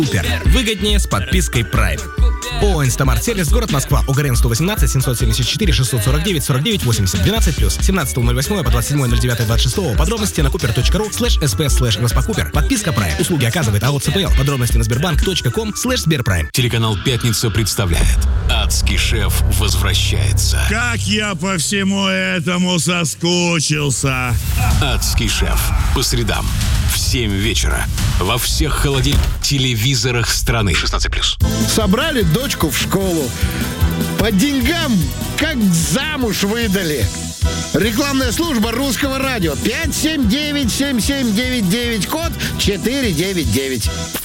Супер. Выгоднее с подпиской Prime. ООО «Инстамарт-сервис», город Москва, ОГРН 118 774 649 49 80 12+, 17.08 по 27.09.26. Подробности на cooper.ru/sps/госпокупер. Подписка Prime. Услуги оказывает АО ЦПЛ. Подробности на sberbank.com/sberprime. Телеканал «Пятница» представляет: Адский шеф возвращается. Как я по всему этому соскучился. Адский шеф. По средам в 7 вечера. Во всех телевизорах страны. 16+. Собрали дочку в школу. По деньгам как замуж выдали. Рекламная служба Русского радио. 579-7799, код 499.